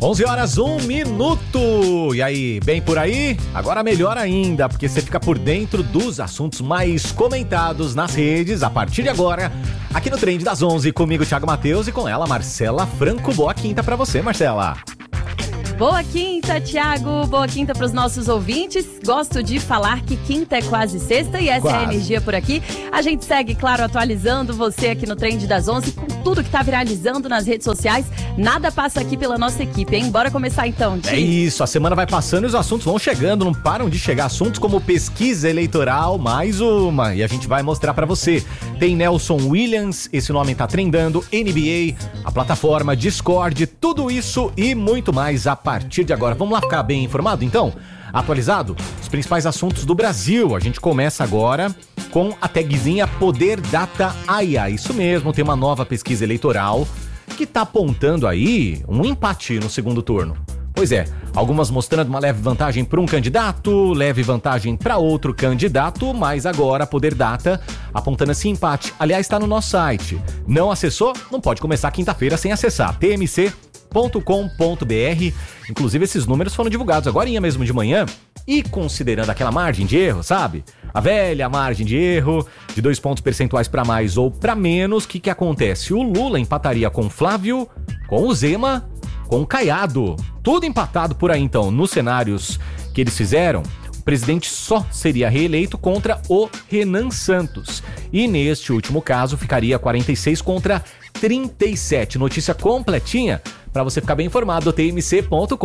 11 horas, 1 minuto. E aí, bem por aí? Agora melhor ainda, porque você fica por dentro dos assuntos mais comentados nas redes a partir de agora, aqui no Trend das 11, comigo, Thiago Matheus, e com ela, Marcela Franco. Boa quinta pra você, Marcela. Boa quinta, Thiago. Boa quinta para os nossos ouvintes. Gosto de falar que quinta é quase sexta e essa é a energia por aqui. A gente segue, claro, atualizando você aqui no Trend das 11 com tudo que tá viralizando nas redes sociais. Nada passa aqui pela nossa equipe, hein? Bora começar então, Thi. É isso, a semana vai passando e os assuntos vão chegando, não param de chegar. Assuntos como pesquisa eleitoral, mais uma, e a gente vai mostrar pra você. Tem Nelson Williams, esse nome tá trendando, NBA, a plataforma Discord, tudo isso e muito mais a partir de agora. Vamos lá ficar bem informado, então? Atualizado? Os principais assuntos do Brasil. A gente começa agora com a tagzinha Poder Data AIA. Isso mesmo, tem uma nova pesquisa eleitoral que tá apontando aí um empate no segundo turno. Pois é, algumas mostrando uma leve vantagem para um candidato, leve vantagem para outro candidato, mas agora a Poder Data apontando esse empate. Aliás, está no nosso site. Não acessou? Não pode começar quinta-feira sem acessar. tmc.com.br. Inclusive esses números foram divulgados agorinha mesmo de manhã e considerando aquela margem de erro, sabe? A velha margem de erro de 2 pontos percentuais para mais ou para menos, o que acontece? O Lula empataria com o Flávio, com o Zema, com o Caiado. Tudo empatado por aí então. Nos cenários que eles fizeram, o presidente só seria reeleito contra o Renan Santos. E neste último caso ficaria 46 contra 37. Notícia completinha para você ficar bem informado, tmc.com.br.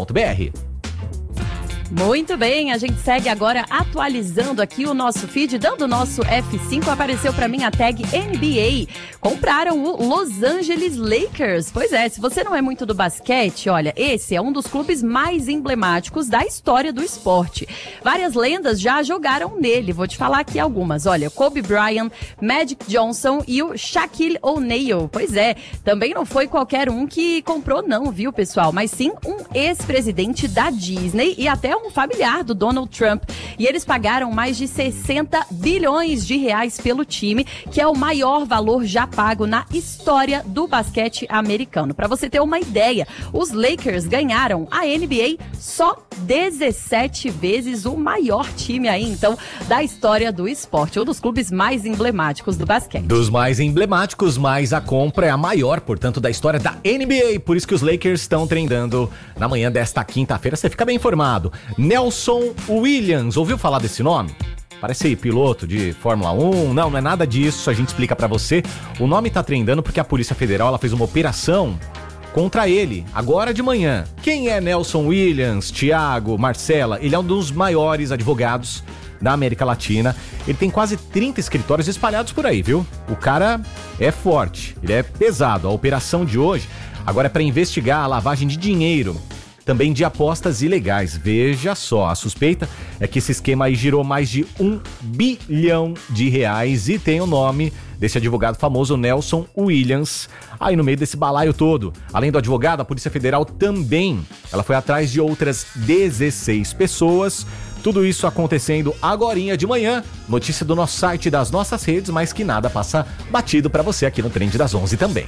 Muito bem, a gente segue agora atualizando aqui o nosso feed, dando o nosso F5, apareceu pra mim a tag NBA. Compraram o Los Angeles Lakers. Pois é, se você não é muito do basquete, olha, esse é um dos clubes mais emblemáticos da história do esporte. Várias lendas já jogaram nele, vou te falar aqui algumas. Olha, Kobe Bryant, Magic Johnson e o Shaquille O'Neal. Pois é, também não foi qualquer um que comprou não, viu, pessoal? Mas sim um ex-presidente da Disney e até um familiar do Donald Trump. E eles pagaram mais de 60 bilhões de reais pelo time, que é o maior valor já pago na história do basquete americano. Para você ter uma ideia, os Lakers ganharam a NBA só 17 vezes, o maior time aí, então, da história do esporte, um dos clubes mais emblemáticos do basquete. Dos mais emblemáticos, mas a compra é a maior, portanto, da história da NBA. Por isso que os Lakers estão trendando na manhã desta quinta-feira. Você fica bem informado. Nelson Williams, ouviu falar desse nome? Parece piloto de Fórmula 1, não é nada disso, a gente explica pra você. O nome tá trendando porque a Polícia Federal ela fez uma operação contra ele, agora de manhã. Quem é Nelson Williams, Thiago, Marcela? Ele é um dos maiores advogados da América Latina. Ele tem quase 30 escritórios espalhados por aí, viu? O cara é forte, ele é pesado. A operação de hoje agora é pra investigar a lavagem de dinheiro, também de apostas ilegais. Veja só, a suspeita é que esse esquema aí girou mais de 1 bilhão de reais e tem o nome desse advogado famoso, Nelson Williams, aí no meio desse balaio todo. Além do advogado, a Polícia Federal também, ela foi atrás de outras 16 pessoas. Tudo isso acontecendo agorinha de manhã, notícia do nosso site e das nossas redes, mas que nada passa batido pra você aqui no Trend das 11 também.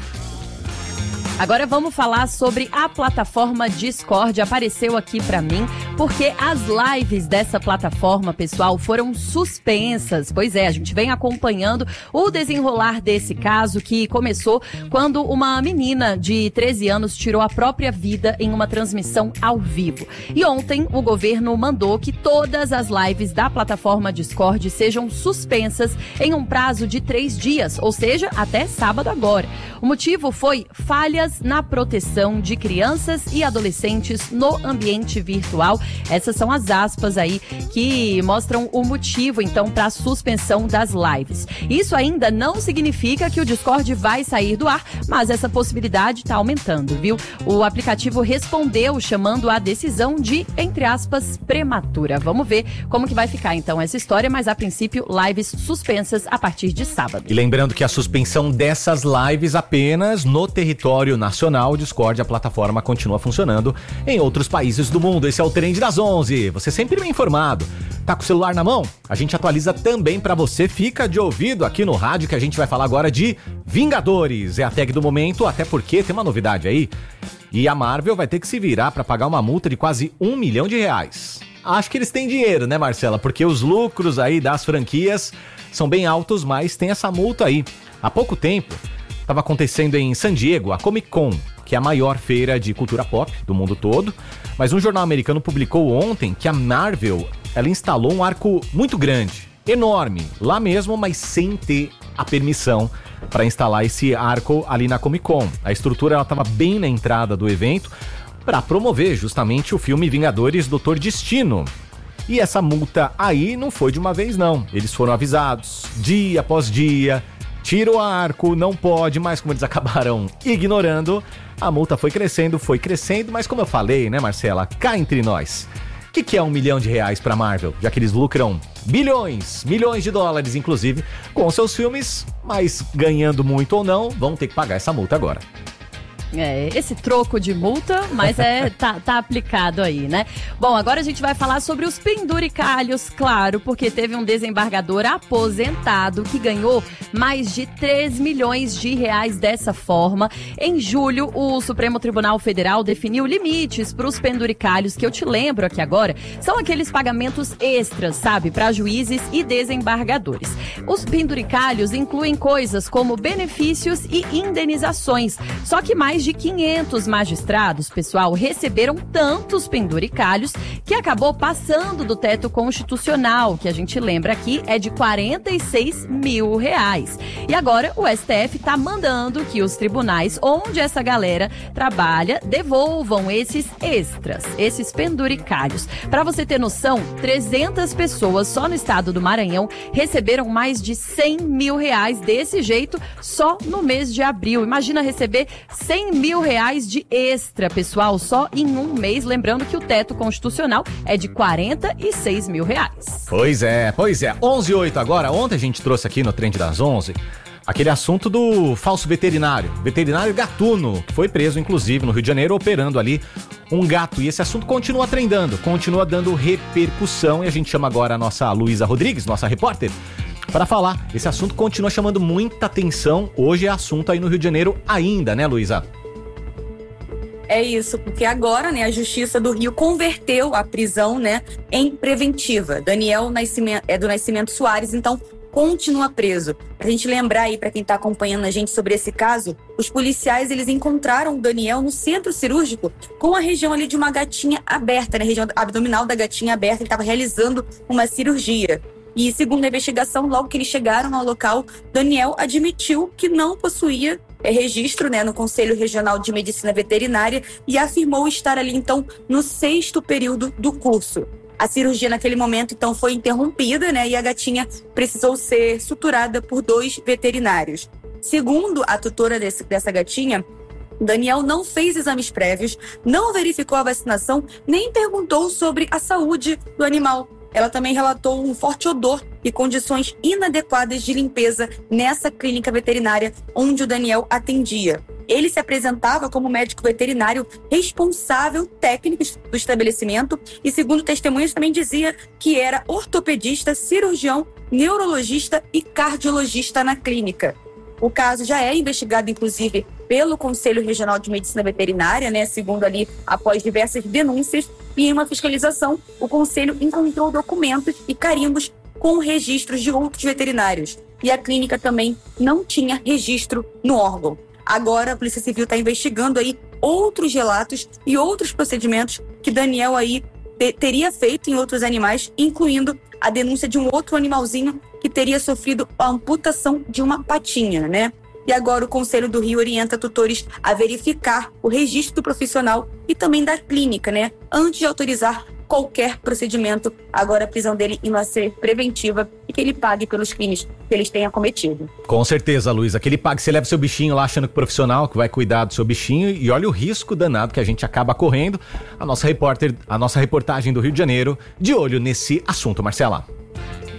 Agora vamos falar sobre a plataforma Discord. Apareceu aqui pra mim porque as lives dessa plataforma, pessoal, foram suspensas. Pois é, a gente vem acompanhando o desenrolar desse caso que começou quando uma menina de 13 anos tirou a própria vida em uma transmissão ao vivo. E ontem o governo mandou que todas as lives da plataforma Discord sejam suspensas em um prazo de 3 dias, ou seja, até sábado agora. O motivo foi falhas na proteção de crianças e adolescentes no ambiente virtual. Essas são as aspas aí que mostram o motivo, então, para a suspensão das lives. Isso ainda não significa que o Discord vai sair do ar, mas essa possibilidade está aumentando, viu? O aplicativo respondeu chamando a decisão de, entre aspas, prematura. Vamos ver como que vai ficar, então, essa história, mas a princípio, lives suspensas a partir de sábado. E lembrando que a suspensão dessas lives apenas no território nacional. Discord, a plataforma continua funcionando em outros países do mundo. Esse é o Trend das 11. Você sempre bem informado. Tá com o celular na mão? A gente atualiza também pra você. Fica de ouvido aqui no rádio que a gente vai falar agora de Vingadores. É a tag do momento, até porque tem uma novidade aí. E a Marvel vai ter que se virar pra pagar uma multa de quase R$1 milhão. Acho que eles têm dinheiro, né, Marcela? Porque os lucros aí das franquias são bem altos, mas tem essa multa aí. Há pouco tempo, estava acontecendo em San Diego a Comic Con, que é a maior feira de cultura pop do mundo todo. Mas um jornal americano publicou ontem que a Marvel, ela instalou um arco muito grande, enorme, lá mesmo, mas sem ter a permissão para instalar esse arco ali na Comic Con. A estrutura estava bem na entrada do evento para promover justamente o filme Vingadores Doutor Destino. E essa multa aí não foi de uma vez não, eles foram avisados dia após dia, tira o arco, não pode, mas como eles acabaram ignorando, a multa foi crescendo, mas como eu falei, né, Marcela, cá entre nós, o que é R$1 milhão pra Marvel? Já que eles lucram bilhões, milhões de dólares, inclusive, com seus filmes, mas ganhando muito ou não, vão ter que pagar essa multa agora. Esse troco de multa, mas tá aplicado aí, né? Bom, agora a gente vai falar sobre os penduricalhos, claro, porque teve um desembargador aposentado que ganhou mais de R$3 milhões dessa forma. Em julho, o Supremo Tribunal Federal definiu limites para os penduricalhos, que eu te lembro aqui agora, são aqueles pagamentos extras, sabe, para juízes e desembargadores. Os penduricalhos incluem coisas como benefícios e indenizações, só que mais de 500 magistrados, pessoal, receberam tantos penduricalhos que acabou passando do teto constitucional, que a gente lembra aqui é de R$46 mil. E agora o STF está mandando que os tribunais onde essa galera trabalha devolvam esses extras, esses penduricalhos. Para você ter noção, 300 pessoas só no estado do Maranhão receberam mais de R$100 mil desse jeito só no mês de abril. Imagina receber R$100 mil de extra, pessoal, só em um mês. Lembrando que o teto constitucional é de R$46 mil. Pois é. 11h08 agora. Ontem a gente trouxe aqui no Trend das 11 aquele assunto do falso veterinário gatuno, que foi preso, inclusive, no Rio de Janeiro, operando ali um gato. E esse assunto continua trendando, continua dando repercussão. E a gente chama agora a nossa Luísa Rodrigues, nossa repórter, para falar. Esse assunto continua chamando muita atenção. Hoje é assunto aí no Rio de Janeiro ainda, né, Luísa? É isso, porque agora, né, a Justiça do Rio converteu a prisão, né, em preventiva. Daniel do Nascimento Soares, então, continua preso. Pra gente lembrar aí, pra quem tá acompanhando a gente sobre esse caso, os policiais, eles encontraram o Daniel no centro cirúrgico com a região ali de uma gatinha aberta, né, a região abdominal da gatinha aberta, ele estava realizando uma cirurgia. E segundo a investigação, logo que eles chegaram ao local, Daniel admitiu que não possuía registro, né, no Conselho Regional de Medicina Veterinária e afirmou estar ali, então, no 6º período do curso. A cirurgia naquele momento, então, foi interrompida, né, e a gatinha precisou ser suturada por 2 veterinários. Segundo a tutora dessa gatinha, Daniel não fez exames prévios, não verificou a vacinação, nem perguntou sobre a saúde do animal. Ela também relatou um forte odor e condições inadequadas de limpeza nessa clínica veterinária onde o Daniel atendia. Ele se apresentava como médico veterinário responsável técnico do estabelecimento e, segundo testemunhas, também dizia que era ortopedista, cirurgião, neurologista e cardiologista na clínica. O caso já é investigado, inclusive, pelo Conselho Regional de Medicina Veterinária, né? Segundo ali, após diversas denúncias e em uma fiscalização, o Conselho encontrou documentos e carimbos com registros de outros veterinários. E a clínica também não tinha registro no órgão. Agora, a Polícia Civil está investigando aí outros relatos e outros procedimentos que Daniel aí teria feito em outros animais, incluindo a denúncia de um outro animalzinho que teria sofrido a amputação de uma patinha, né? E agora o Conselho do Rio orienta tutores a verificar o registro do profissional e também da clínica, né? Antes de autorizar qualquer procedimento. Agora a prisão dele indo a ser preventiva e que ele pague pelos crimes que eles tenham cometido. Com certeza, Luísa, que ele pague. Você leva seu bichinho lá achando que profissional que vai cuidar do seu bichinho e olha o risco danado que a gente acaba correndo. A nossa reportagem do Rio de Janeiro, de olho nesse assunto, Marcela.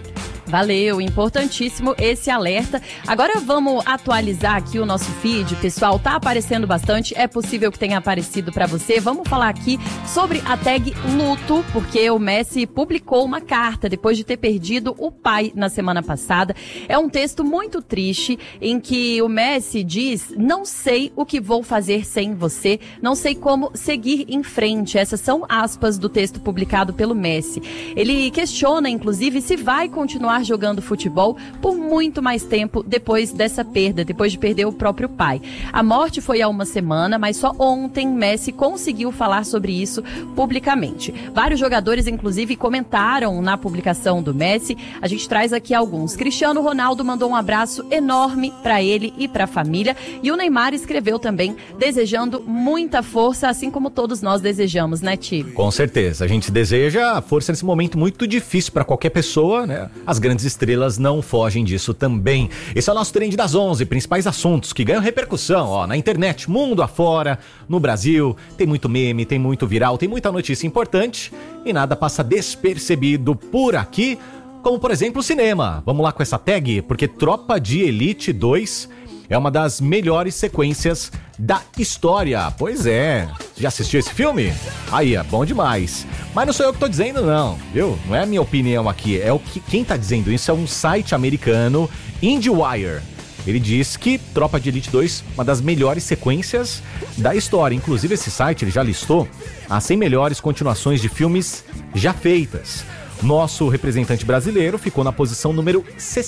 Valeu, importantíssimo esse alerta. Agora vamos atualizar aqui o nosso feed, pessoal. Tá aparecendo bastante, é possível que tenha aparecido para você. Vamos falar aqui sobre a tag luto, porque o Messi publicou uma carta depois de ter perdido o pai na semana passada. É um texto muito triste em que o Messi diz: não sei o que vou fazer sem você, não sei como seguir em frente. Essas são aspas do texto publicado pelo Messi. Ele questiona, inclusive, se vai continuar jogando futebol por muito mais tempo depois dessa perda, depois de perder o próprio pai. A morte foi há uma semana, mas só ontem Messi conseguiu falar sobre isso publicamente. Vários jogadores, inclusive, comentaram na publicação do Messi. A gente traz aqui alguns. Cristiano Ronaldo mandou um abraço enorme para ele e para a família, e o Neymar escreveu também, desejando muita força, assim como todos nós desejamos, né, Tigo? Com certeza, a gente deseja força nesse momento muito difícil para qualquer pessoa, né? As grandes estrelas não fogem disso também. Esse é o nosso Trend das 11, principais assuntos que ganham repercussão, ó, na internet, mundo afora, no Brasil. Tem muito meme, tem muito viral, tem muita notícia importante e nada passa despercebido por aqui, como por exemplo o cinema. Vamos lá com essa tag, porque Tropa de Elite 2 é uma das melhores sequências da história. Pois é. Já assistiu esse filme? Aí, é bom demais. Mas não sou eu que tô dizendo, não, viu? Não é a minha opinião aqui. É o que quem tá dizendo isso é um site americano, IndieWire. Ele diz que Tropa de Elite 2 é uma das melhores sequências da história. Inclusive, esse site ele já listou as 100 melhores continuações de filmes já feitas. Nosso representante brasileiro ficou na posição número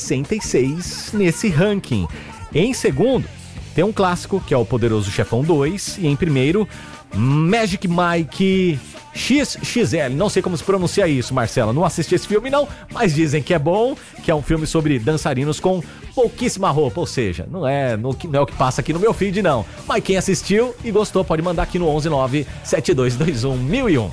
66 nesse ranking. Em segundo, tem um clássico, que é o Poderoso Chefão 2. E em primeiro, Magic Mike XXL. Não sei como se pronuncia isso, Marcela. Não assisti esse filme, não, mas dizem que é bom, que é um filme sobre dançarinos com pouquíssima roupa. Ou seja, não é o que passa aqui no meu feed, não. Mas quem assistiu e gostou pode mandar aqui no 11972211001.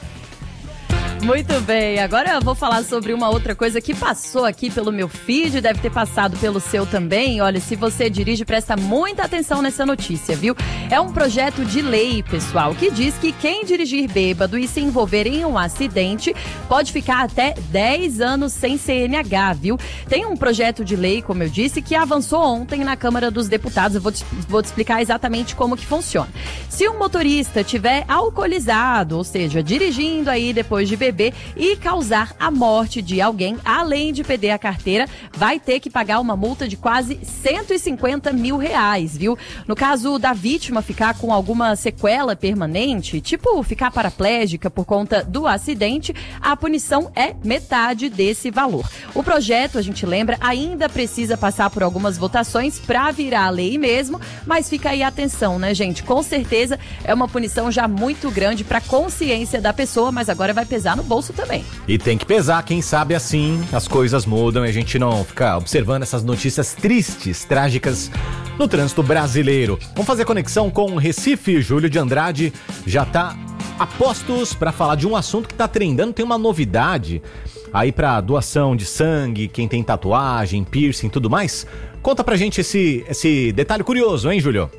Muito bem, agora eu vou falar sobre uma outra coisa que passou aqui pelo meu feed, deve ter passado pelo seu também. Olha, se você dirige, presta muita atenção nessa notícia, viu? É um projeto de lei, pessoal, que diz que quem dirigir bêbado e se envolver em um acidente pode ficar até 10 anos sem CNH, viu? Tem um projeto de lei, como eu disse, que avançou ontem na Câmara dos Deputados. Eu vou te explicar exatamente como que funciona. Se um motorista tiver alcoolizado, ou seja, dirigindo aí depois de beber e causar a morte de alguém, além de perder a carteira, vai ter que pagar uma multa de quase 150 mil reais, viu? No caso da vítima ficar com alguma sequela permanente, tipo ficar paraplégica por conta do acidente, a punição é metade desse valor. O projeto, a gente lembra, ainda precisa passar por algumas votações para virar lei mesmo, mas fica aí a atenção, né, gente? Com certeza é uma punição já muito grande para a consciência da pessoa, mas agora vai pesar no bolso também. E tem que pesar, quem sabe assim as coisas mudam e a gente não fica observando essas notícias tristes, trágicas no trânsito brasileiro. Vamos fazer conexão com Recife. Júlio de Andrade já tá a postos para falar de um assunto que tá trendando. Tem uma novidade aí para doação de sangue, quem tem tatuagem, piercing e tudo mais. Conta pra gente esse detalhe curioso, hein, Júlio?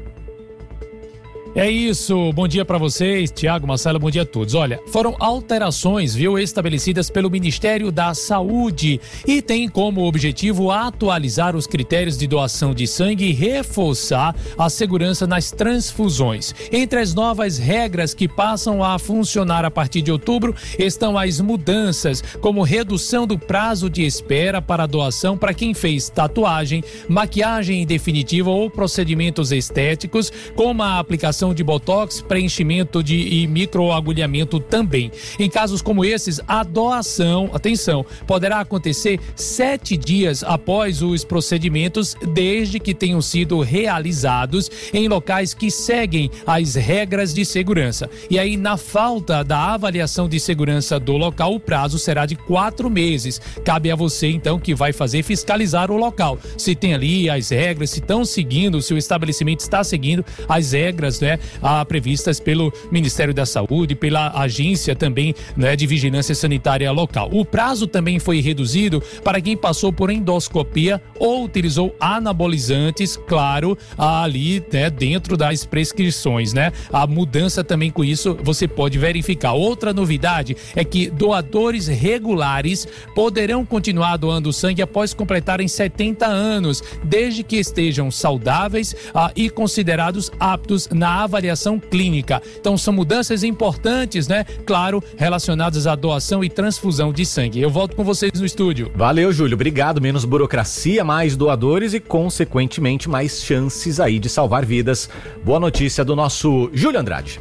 É isso, bom dia para vocês, Tiago, Marcelo, bom dia a todos. Olha, foram alterações, estabelecidas pelo Ministério da Saúde e tem como objetivo atualizar os critérios de doação de sangue e reforçar a segurança nas transfusões. Entre as novas regras que passam a funcionar a partir de outubro estão as mudanças, como redução do prazo de espera para a doação para quem fez tatuagem, maquiagem definitiva ou procedimentos estéticos, como a aplicação de botox, preenchimento e microagulhamento também. Em casos como esses, a doação, atenção, poderá acontecer 7 dias após os procedimentos, desde que tenham sido realizados em locais que seguem as regras de segurança. E aí, na falta da avaliação de segurança do local, o prazo será de 4 meses. Cabe a você, então, que vai fazer, fiscalizar o local. Se tem ali as regras, se estão seguindo, se o estabelecimento está seguindo as regras, né, previstas pelo Ministério da Saúde, pela agência também, né, de vigilância sanitária local. O prazo também foi reduzido para quem passou por endoscopia ou utilizou anabolizantes, claro, ali, né, dentro das prescrições, né? A mudança também com isso você pode verificar. Outra novidade é que doadores regulares poderão continuar doando sangue após completarem 70 anos, desde que estejam saudáveis e considerados aptos na avaliação clínica. Então são mudanças importantes, né? Claro, relacionadas à doação e transfusão de sangue. Eu volto com vocês no estúdio. Valeu, Júlio. Obrigado. Menos burocracia, mais doadores e, consequentemente, mais chances aí de salvar vidas. Boa notícia do nosso Júlio Andrade.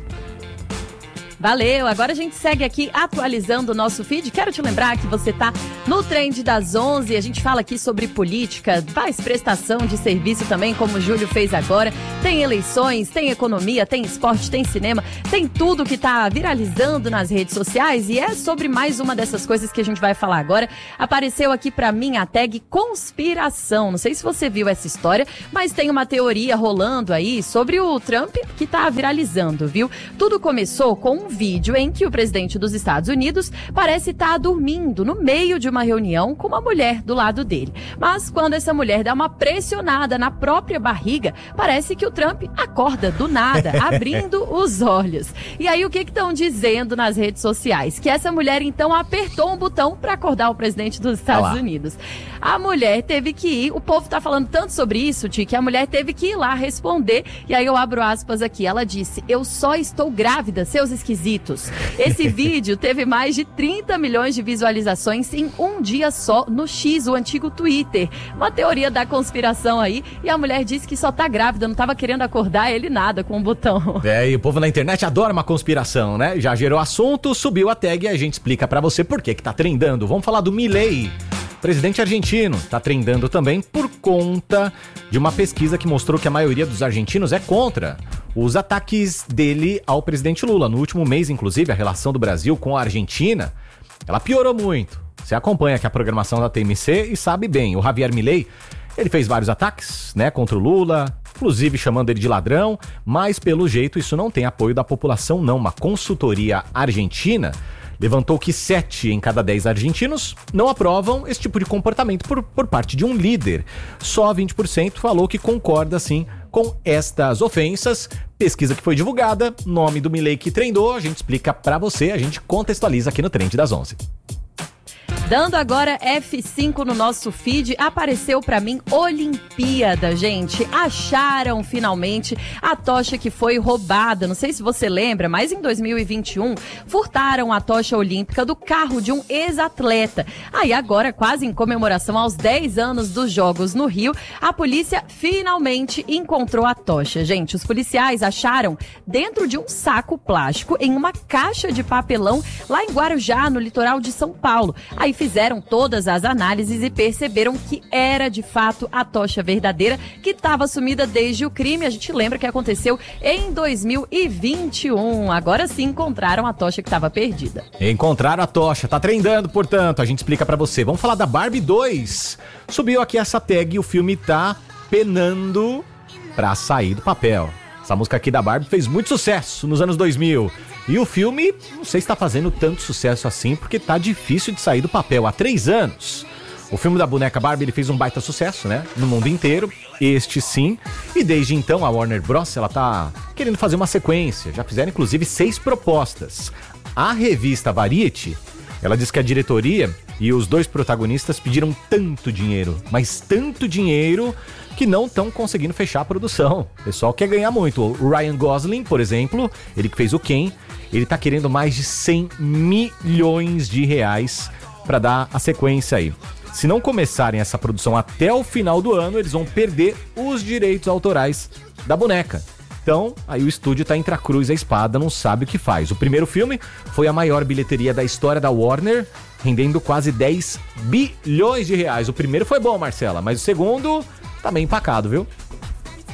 Valeu, agora a gente segue aqui atualizando o nosso feed. Quero te lembrar que você tá no Trend das 11, a gente fala aqui sobre política, faz prestação de serviço também, como o Júlio fez agora. Tem eleições, tem economia, tem esporte, tem cinema, tem tudo que tá viralizando nas redes sociais e é sobre mais uma dessas coisas que a gente vai falar agora. Apareceu aqui pra mim a tag conspiração, não sei se você viu essa história, mas tem uma teoria rolando aí sobre o Trump que tá viralizando, viu? Tudo começou com um vídeo em que o presidente dos Estados Unidos parece estar dormindo no meio de uma reunião com uma mulher do lado dele. Mas quando essa mulher dá uma pressionada na própria barriga, parece que o Trump acorda do nada, abrindo os olhos. E aí o que estão dizendo nas redes sociais? Que essa mulher então apertou um botão para acordar o presidente dos Estados Unidos. A mulher teve que ir, o povo tá falando tanto sobre isso, Ti, que a mulher teve que ir lá responder. E aí eu abro aspas aqui, ela disse: "Eu só estou grávida, seus esquisitos." Esse vídeo teve mais de 30 milhões de visualizações em um dia só no X, o antigo Twitter. Uma teoria da conspiração aí, e a mulher disse que só tá grávida, não tava querendo acordar ele nada com um botão. E o povo na internet adora uma conspiração, né? Já gerou assunto, subiu a tag e a gente explica pra você por que tá trendando. Vamos falar do Milei. Presidente argentino está trendando também por conta de uma pesquisa que mostrou que a maioria dos argentinos é contra os ataques dele ao presidente Lula. No último mês, inclusive, a relação do Brasil com a Argentina, ela piorou muito. Você acompanha aqui a programação da TMC e sabe bem, o Javier Milei, ele fez vários ataques, né, contra o Lula, inclusive chamando ele de ladrão, mas pelo jeito isso não tem apoio da população não. Uma consultoria argentina levantou que 7 em cada 10 argentinos não aprovam esse tipo de comportamento por parte de um líder. Só 20% falou que concorda, sim, com estas ofensas. Pesquisa que foi divulgada, nome do Milei que trendou, a gente explica pra você, a gente contextualiza aqui no Trend das 11. Dando agora F5 no nosso feed, apareceu pra mim Olimpíada, gente. Acharam finalmente a tocha que foi roubada. Não sei se você lembra, mas em 2021 furtaram a tocha olímpica do carro de um ex-atleta. Aí agora, quase em comemoração aos 10 anos dos Jogos no Rio, a polícia finalmente encontrou a tocha. Gente, os policiais acharam dentro de um saco plástico em uma caixa de papelão lá em Guarujá, no litoral de São Paulo. Aí fizeram todas as análises e perceberam que era de fato a tocha verdadeira que estava sumida desde o crime. A gente lembra que aconteceu em 2021. Agora sim encontraram a tocha que estava perdida. Encontraram a tocha, tá trendando, portanto, a gente explica pra você. Vamos falar da Barbie 2. Subiu aqui essa tag e o filme tá penando pra sair do papel. Essa música aqui da Barbie fez muito sucesso nos anos 2000. E o filme, não sei se tá fazendo tanto sucesso assim, porque tá difícil de sair do papel há 3 anos. O filme da boneca Barbie, ele fez um baita sucesso, né? No mundo inteiro, este sim. E desde então, a Warner Bros., ela tá querendo fazer uma sequência. Já fizeram, inclusive, 6 propostas. A revista Variety, ela diz que a diretoria e os 2 protagonistas pediram tanto dinheiro, mas tanto dinheiro, que não estão conseguindo fechar a produção. O pessoal quer ganhar muito. O Ryan Gosling, por exemplo, ele que fez o Ken, ele tá querendo mais de 100 milhões de reais para dar a sequência aí. Se não começarem essa produção até o final do ano, eles vão perder os direitos autorais da boneca. Então, aí o estúdio tá entre a cruz e a espada, não sabe o que faz. O primeiro filme foi a maior bilheteria da história da Warner, rendendo quase 10 bilhões de reais. O primeiro foi bom, Marcela, mas o segundo tá bem empacado, viu?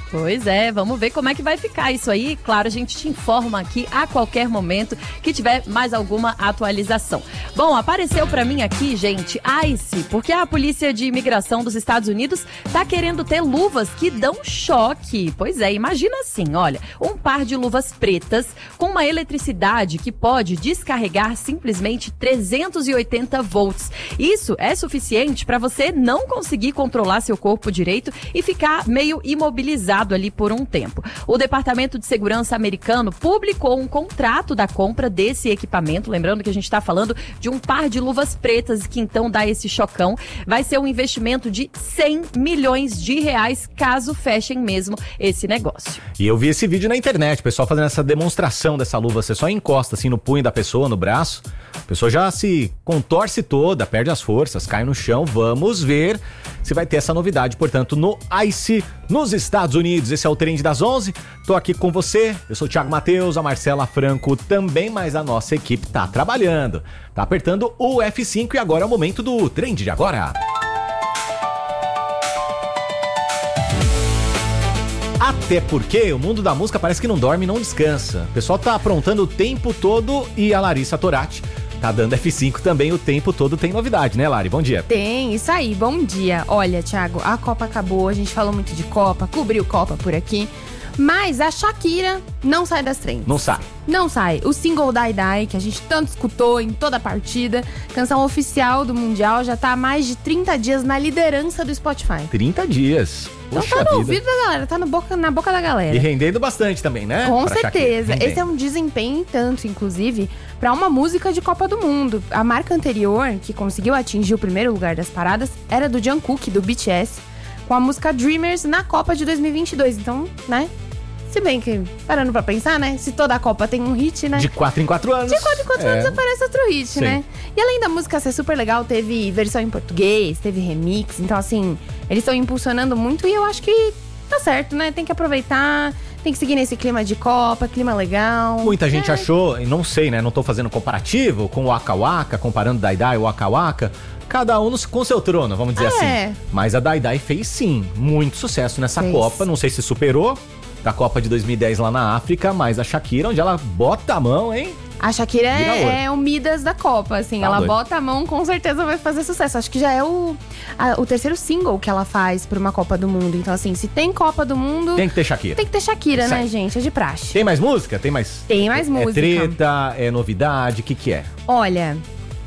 Pois é, vamos ver como é que vai ficar isso aí. Claro, a gente te informa aqui a qualquer momento que tiver mais alguma atualização. Bom, apareceu pra mim aqui, gente, ICE, porque a Polícia de Imigração dos Estados Unidos tá querendo ter luvas que dão choque. Pois é, imagina assim, olha, um par de luvas pretas com uma eletricidade que pode descarregar simplesmente 380 volts. Isso é suficiente para você não conseguir controlar seu corpo direito e ficar meio imobilizado ali por um tempo. O Departamento de Segurança americano publicou um contrato da compra desse equipamento, lembrando que a gente está falando de um par de luvas pretas que então dá esse chocão. Vai ser um investimento de 100 milhões de reais caso fechem mesmo esse negócio. E eu vi esse vídeo na internet, o pessoal fazendo essa demonstração dessa luva, você só encosta assim no punho da pessoa, no braço, a pessoa já se contorce toda, perde as forças, cai no chão. Vamos ver se vai ter essa novidade, portanto, no ICE, nos Estados Unidos. Esse é o Trend das 11, tô aqui com você, eu sou o Thiago Matheus, a Marcela Franco também, mas a nossa equipe tá trabalhando, tá apertando o F5 e agora é o momento do Trend de Agora. Até porque o mundo da música parece que não dorme e não descansa. O pessoal tá aprontando o tempo todo e a Larissa Torati tá dando F5 também o tempo todo. Tem novidade, né, Lari? Bom dia. Tem, isso aí, bom dia. Olha, Thiago, a Copa acabou, a gente falou muito de Copa, cobriu Copa por aqui, mas a Shakira não sai das trends. Não sai. Não sai. O single Die Die, que a gente tanto escutou em toda a partida, canção oficial do Mundial, já tá há mais de 30 dias na liderança do Spotify. 30 dias. Então Poxa tá no vida. ouvido da galera, tá na boca da galera. E rendendo bastante também, né? Com Pra certeza. Shakira. Esse é um desempenho tanto, inclusive, pra uma música de Copa do Mundo. A marca anterior, que conseguiu atingir o primeiro lugar das paradas, era do Jungkook, do BTS, com a música Dreamers na Copa de 2022. Então, né? Se bem que, parando pra pensar, né? Se toda a Copa tem um hit, né? De 4 em 4 anos. De 4 em 4 anos aparece outro hit, Sim. né? E além da música ser super legal, teve versão em português, teve remix. Então, assim, eles estão impulsionando muito e eu acho que tá certo, né? Tem que aproveitar, tem que seguir nesse clima de Copa, clima legal. Muita gente achou, e não sei, né? Não tô fazendo comparativo com o Waka Waka, comparando Dai Dai e Waka Waka. Cada um com seu trono, vamos dizer assim. Mas a Dai Dai fez sim muito sucesso nessa Copa. Não sei se superou da Copa de 2010 lá na África, mas a Shakira, onde ela bota a mão, hein? A Shakira é o Midas da Copa, assim. Tá ela doido. bota a mão, com certeza vai fazer sucesso. Acho que já é o terceiro single que ela faz pra uma Copa do Mundo. Então, assim, se tem Copa do Mundo, Tem que ter Shakira. tem que ter Shakira, né, Certo. gente? É de praxe. Tem mais música? Tem mais? Tem mais música. É treta, é novidade, o que é? Olha,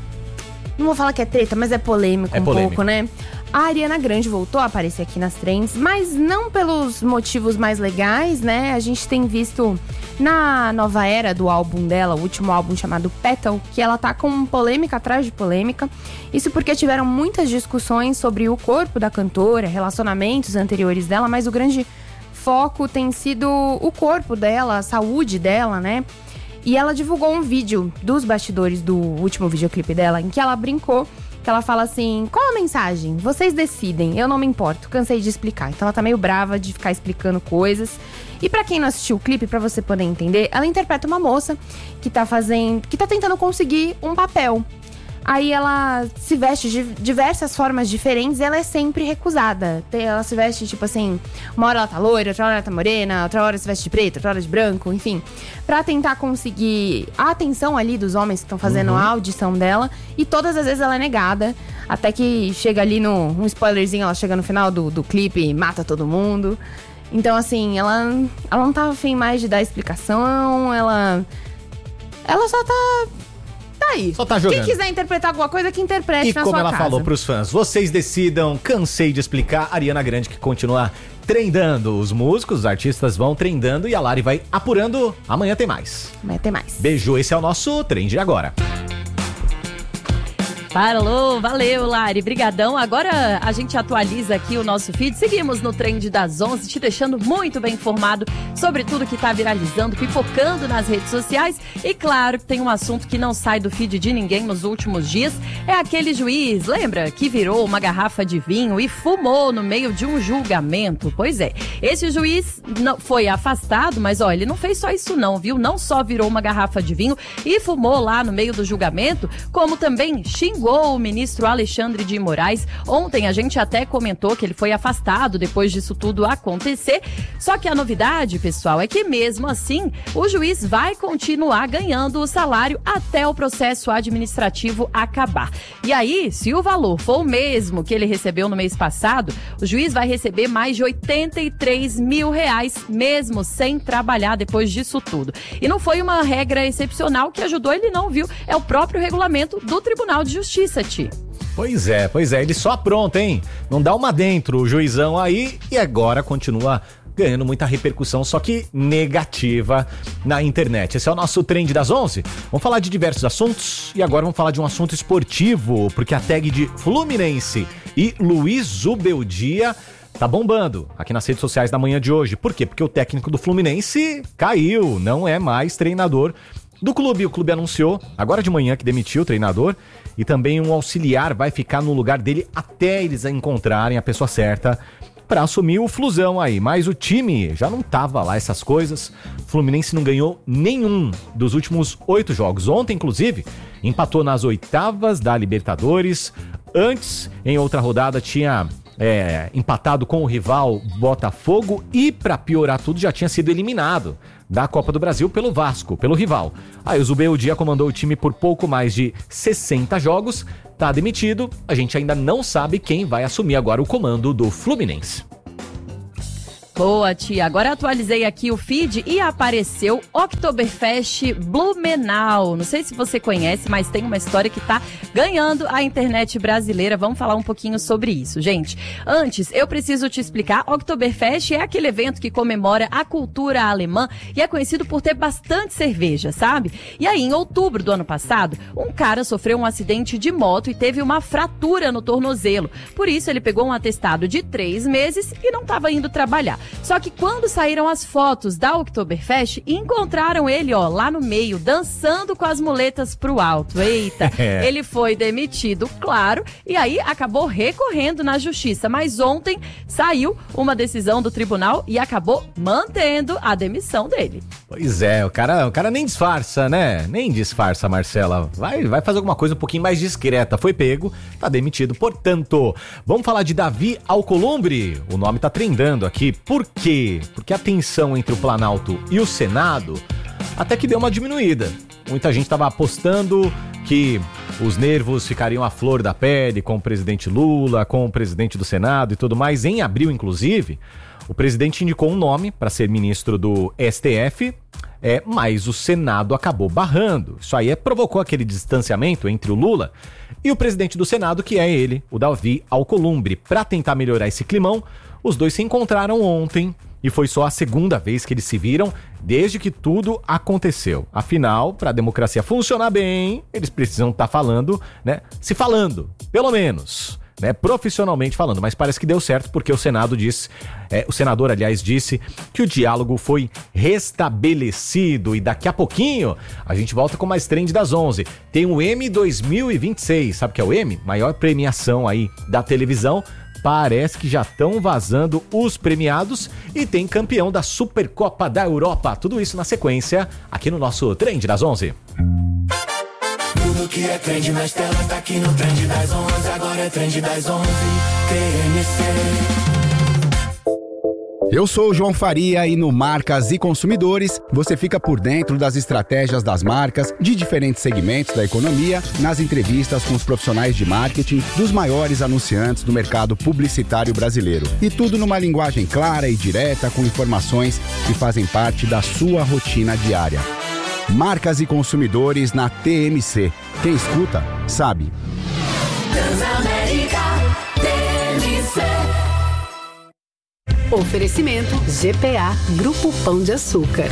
não vou falar que é treta, mas é polêmico É um polêmico. pouco, né? A Ariana Grande voltou a aparecer aqui nas trends, mas não pelos motivos mais legais, né? A gente tem visto na nova era do álbum dela, o último álbum chamado Petal, que ela tá com polêmica atrás de polêmica. Isso porque tiveram muitas discussões sobre o corpo da cantora, relacionamentos anteriores dela, mas o grande foco tem sido o corpo dela, a saúde dela, né? E ela divulgou um vídeo dos bastidores do último videoclipe dela, em que ela brincou, que ela fala assim: qual a mensagem? Vocês decidem, eu não me importo, cansei de explicar. Então ela tá meio brava de ficar explicando coisas. E pra quem não assistiu o clipe, pra você poder entender, ela interpreta uma moça que tá tentando conseguir um papel. Aí ela se veste de diversas formas diferentes e ela é sempre recusada. Ela se veste, tipo assim, uma hora ela tá loira, outra hora ela tá morena, outra hora se veste de preto, outra hora de branco, enfim. Pra tentar conseguir a atenção ali dos homens que estão fazendo a audição dela. E todas as vezes ela é negada. Até que chega ali um spoilerzinho, ela chega no final do clipe e mata todo mundo. Então, assim, ela não tá afim mais de dar explicação, ela só tá aí. Só tá jogando. Quem quiser interpretar alguma coisa, que interprete E na como sua ela casa. falou pros fãs, vocês decidam, cansei de explicar. Ariana Grande que continua trendando. Os músicos, os artistas vão trendando e a Lari vai apurando. Amanhã tem mais. Vai ter mais. Beijo, esse é o nosso Trend Agora. Falou, valeu, Lari, brigadão. Agora a gente atualiza aqui o nosso feed. Seguimos no Trend das 11, te deixando muito bem informado sobre tudo que tá viralizando, pipocando nas redes sociais. E claro que tem um assunto que não sai do feed de ninguém nos últimos dias. É aquele juiz, lembra? Que virou uma garrafa de vinho e fumou no meio de um julgamento. Pois é, esse juiz não foi afastado, mas ó, ele não fez só isso não, viu? Não só virou uma garrafa de vinho e fumou lá no meio do julgamento, como também xingou xingou o ministro Alexandre de Moraes. Ontem a gente até comentou que ele foi afastado depois disso tudo acontecer. Só que a novidade, pessoal, é que mesmo assim o juiz vai continuar ganhando o salário até o processo administrativo acabar. E aí, se o valor for o mesmo que ele recebeu no mês passado, o juiz vai receber mais de R$83 mil, mesmo sem trabalhar depois disso tudo. E não foi uma regra excepcional que ajudou ele não, viu? É o próprio regulamento do Tribunal de Justiça, Ti. Pois é, ele só apronta, hein? Não dá uma dentro o juizão aí e agora continua ganhando muita repercussão, só que negativa na internet. Esse é o nosso Trend das 11. Vamos falar de diversos assuntos e agora vamos falar de um assunto esportivo, porque a tag de Fluminense e Luiz Zubeldia tá bombando aqui nas redes sociais da manhã de hoje. Por quê? Porque o técnico do Fluminense caiu, não é mais treinador do clube. O clube anunciou agora de manhã que demitiu o treinador e também um auxiliar vai ficar no lugar dele até eles encontrarem a pessoa certa para assumir o Flusão aí. Mas o time já não tava lá essas coisas. O Fluminense não ganhou nenhum dos últimos 8 jogos. Ontem, inclusive, empatou nas oitavas da Libertadores. Antes, em outra rodada, tinha empatado com o rival Botafogo e, para piorar tudo, já tinha sido eliminado da Copa do Brasil pelo Vasco, pelo rival. Aí o Zubeldia comandou o time por pouco mais de 60 jogos, tá demitido, a gente ainda não sabe quem vai assumir agora o comando do Fluminense. Boa, tia. Agora atualizei aqui o feed e apareceu Oktoberfest Blumenau. Não sei se você conhece, mas tem uma história que tá ganhando a internet brasileira. Vamos falar um pouquinho sobre isso, gente. Antes, eu preciso te explicar. Oktoberfest é aquele evento que comemora a cultura alemã e é conhecido por ter bastante cerveja, sabe? E aí, em outubro do ano passado, um cara sofreu um acidente de moto e teve uma fratura no tornozelo. Por isso, ele pegou um atestado de 3 meses e não estava indo trabalhar. Só que quando saíram as fotos da Oktoberfest, encontraram ele, lá no meio, dançando com as muletas pro alto. Eita, ele foi demitido, claro, e aí acabou recorrendo na justiça. Mas ontem saiu uma decisão do tribunal e acabou mantendo a demissão dele. Pois é, o cara nem disfarça, né? Nem disfarça, Marcela. Vai fazer alguma coisa um pouquinho mais discreta. Foi pego, tá demitido. Portanto, vamos falar de Davi Alcolumbre. O nome tá trendando aqui. Por quê? Porque a tensão entre o Planalto e o Senado até que deu uma diminuída. Muita gente estava apostando que os nervos ficariam à flor da pele com o presidente Lula, com o presidente do Senado e tudo mais. Em abril, inclusive, o presidente indicou um nome para ser ministro do STF, mas o Senado acabou barrando. Isso aí provocou aquele distanciamento entre o Lula e o presidente do Senado, que é ele, o Davi Alcolumbre. Para tentar melhorar esse climão, os dois se encontraram ontem e foi só a segunda vez que eles se viram desde que tudo aconteceu. Afinal, para a democracia funcionar bem, eles precisam estar falando, né? Se falando, pelo menos, né? Profissionalmente falando. Mas parece que deu certo porque o senador, aliás, disse que o diálogo foi restabelecido. E daqui a pouquinho a gente volta com mais Trend das 11. Tem o Emmy 2026. Sabe o que é o Emmy? Maior premiação aí da televisão. Parece que já estão vazando os premiados e tem campeão da Supercopa da Europa. Tudo isso na sequência, aqui no nosso Trend das 11. Tudo que é trend nas telas tá aqui no Trend das 11. Agora é Trend das 11, TMC. Eu sou o João Faria e no Marcas e Consumidores você fica por dentro das estratégias das marcas de diferentes segmentos da economia, nas entrevistas com os profissionais de marketing dos maiores anunciantes do mercado publicitário brasileiro. E tudo numa linguagem clara e direta com informações que fazem parte da sua rotina diária. Marcas e Consumidores na TMC. Quem escuta, sabe. Transamérica, TMC. Oferecimento GPA, Grupo Pão de Açúcar.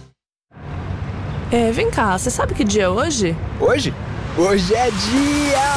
Vem cá, você sabe que dia é hoje? Hoje? Hoje é dia